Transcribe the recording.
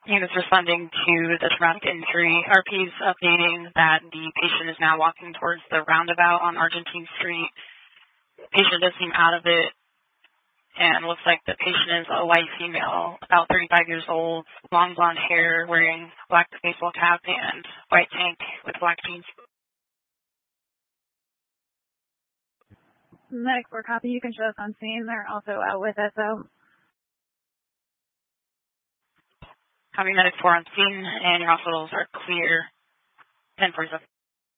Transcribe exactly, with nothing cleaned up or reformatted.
Units responding to the traumatic injury. R P's updating that the patient is now walking towards the roundabout on Argentine Street. Patient does seem out of it, and looks like the patient is a white female, about thirty-five years old, long blonde hair, wearing black baseball cap and white tank with black jeans. Medic four copy, you can show us on scene. They're also out with S O. Copy medic four on scene, and your hospitals are clear. ten forty-seven.